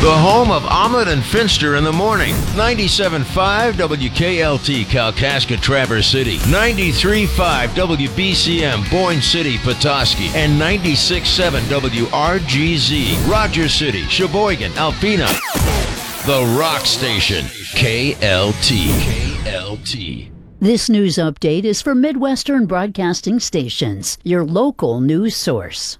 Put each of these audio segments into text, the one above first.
The home of Omelet and Finster in the morning. 97.5 WKLT Kalkaska Traverse City. 93.5 WBCM Boyne City Petoskey. And 96.7 WRGZ Rogers City, Sheboygan, Alpena. The Rock Station. KLT. KLT. This news update is for Midwestern Broadcasting Stations, your local news source.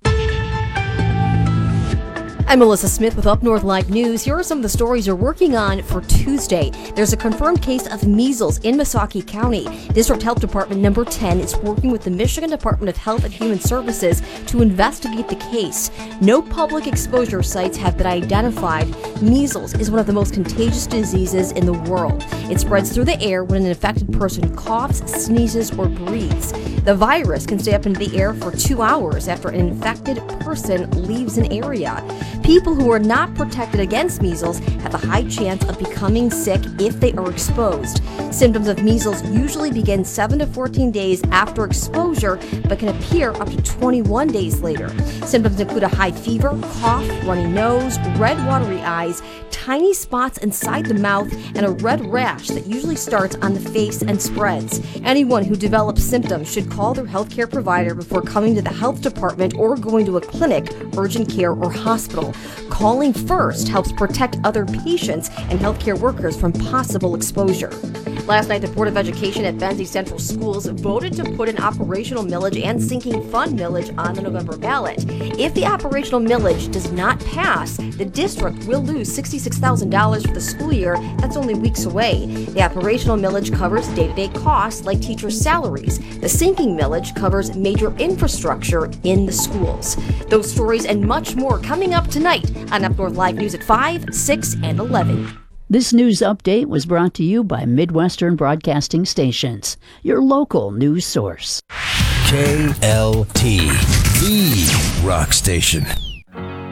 I'm Melissa Smith with Up North Live News. Here are some of the stories you're working on for Tuesday. There's a confirmed case of measles in Missaukee County. District Health Department number 10 is working with the Michigan Department of Health and Human Services to investigate the case. No public exposure sites have been identified. Measles is one of the most contagious diseases in the world. It spreads through the air when an infected person coughs, sneezes, or breathes. The virus can stay up into the air for 2 hours after an infected person leaves an area. People who are not protected against measles have a high chance of becoming sick if they are exposed. Symptoms of measles usually begin 7 to 14 days after exposure, but can appear up to 21 days later. Symptoms include a high fever, cough, runny nose, red watery eyes, tiny spots inside the mouth, and a red rash that usually starts on the face and spreads. Anyone who develops symptoms should call their healthcare provider before coming to the health department or going to a clinic, urgent care, or hospital. Calling first helps protect other patients and healthcare workers from possible exposure. Last night, the Board of Education at Benzie Central Schools voted to put an operational millage and sinking fund millage on the November ballot. If the operational millage does not pass, the district will lose $66,000 for the school year. That's only weeks away. The operational millage covers day-to-day costs like teachers' salaries. The sinking millage covers major infrastructure in the schools. Those stories and much more coming up tonight on Up North Live News at 5, 6, and 11. This news update was brought to you by Midwestern Broadcasting Stations, your local news source. KLT, the Rock Station.